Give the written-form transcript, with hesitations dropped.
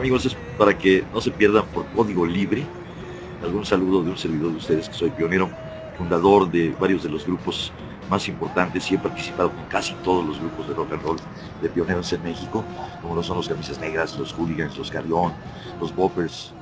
Amigos, es para que no se pierdan por código libre algún saludo de un servidor de ustedes, que soy pionero, fundador de varios de los grupos más importantes y he participado con casi todos los grupos de rock and roll de pioneros en México, como lo son los Camisas Negras, los Hooligans, los Carrión, los Boppers,